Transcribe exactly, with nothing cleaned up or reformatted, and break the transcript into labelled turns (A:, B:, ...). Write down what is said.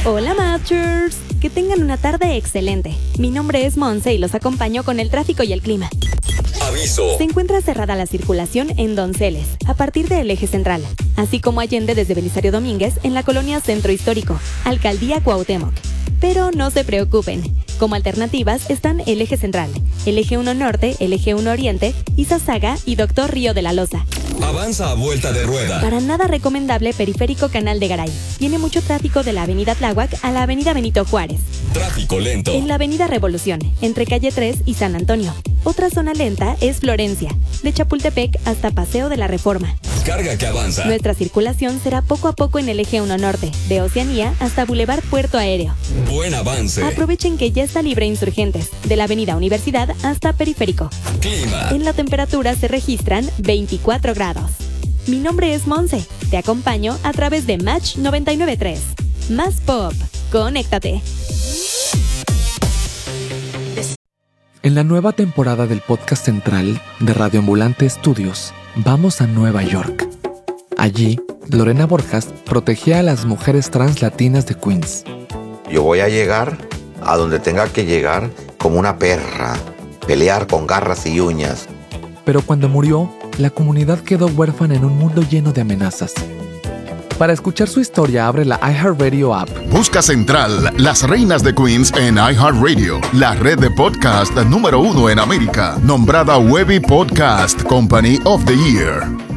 A: Hola Matchers, que tengan una tarde excelente. Mi nombre es Monse y los acompaño con el tráfico y el clima.
B: Aviso.
A: Se encuentra cerrada la circulación en Donceles, a partir del eje central, así como Allende desde Belisario Domínguez en la colonia Centro Histórico, Alcaldía Cuauhtémoc. Pero no se preocupen, como alternativas están el eje central, el eje uno norte, el eje uno oriente, Izazaga y Doctor Río de la Loza.
B: Avanza a vuelta de rueda.
A: Para nada recomendable Periférico Canal de Garay. Tiene mucho tráfico de la avenida Tláhuac a la avenida Benito Juárez.
B: Tráfico lento.
A: En la avenida Revolución, entre calle tres y San Antonio. Otra zona lenta es Florencia, de Chapultepec hasta Paseo de la Reforma.
B: Carga que avanza.
A: Nuestra circulación será poco a poco en el eje uno norte, de Oceanía hasta Boulevard Puerto Aéreo.
B: Buen avance.
A: Aprovechen que ya está libre Insurgentes, de la avenida Universidad hasta Periférico.
B: Clima.
A: En la temperatura se registran veinticuatro grados. Mi nombre es Monse, te acompaño a través de Match noventa y nueve punto tres. Más pop, conéctate.
C: En la nueva temporada del podcast central de Radio Ambulante Estudios, vamos a Nueva York. Allí, Lorena Borjas protegía a las mujeres trans latinas de Queens.
D: Yo voy a llegar a donde tenga que llegar como una perra, pelear con garras y uñas.
C: Pero cuando murió, la comunidad quedó huérfana en un mundo lleno de amenazas. Para escuchar su historia, abre la iHeartRadio app.
E: Busca Central, las reinas de Queens en iHeartRadio, la red de podcast número uno en América, nombrada Webby Podcast Company of the Year.